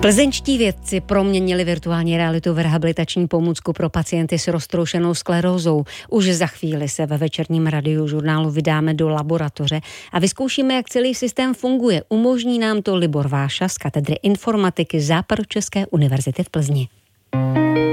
Plzeňští vědci proměnili virtuální realitu v rehabilitační pomůcku pro pacienty s roztroušenou sklerózou. Už za chvíli se ve večerním radiožurnálu vydáme do laboratoře a vyzkoušíme, jak celý systém funguje. Umožní nám to Libor Váša z katedry informatiky Západočeské univerzity v Plzni.